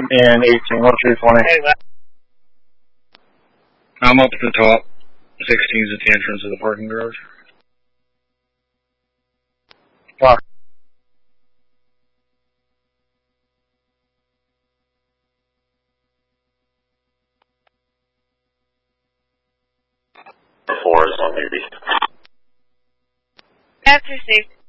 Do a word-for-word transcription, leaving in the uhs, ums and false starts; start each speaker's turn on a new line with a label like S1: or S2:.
S1: and eighteen. What's your twenty?
S2: Hey,
S3: I'm up at the top. sixteen's at the entrance of the parking garage.
S1: Wow.
S4: Four is on duty.
S2: After safe.